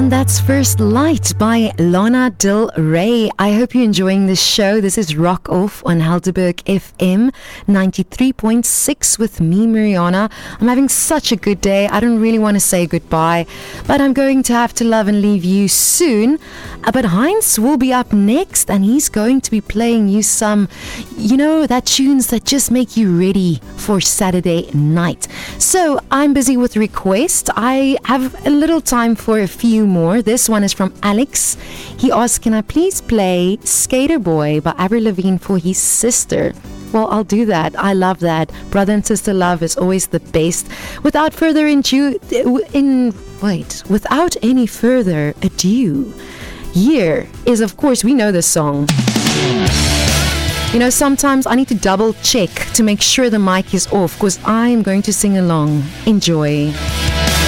That's First Light by Lana Del Rey. I hope you're enjoying this show. This is Rock Off on Helderberg FM 93.6 with me, Mariana. I'm having such a good day. I don't really want to say goodbye, but I'm going to have to love and leave you soon. But Heinz will be up next, and he's going to be playing you some, that tunes that just make you ready for Saturday night. So I'm busy with requests. I have a little time for a few more. This one is from Alex. He asked, can I please play Skater Boy by Avril Lavigne for his sister? Well, I'll do that. I love that. Brother and sister love is always the best. Without any further ado, here is, of course, we know this song. Sometimes I need to double check to make sure the mic is off because I'm going to sing along. Enjoy.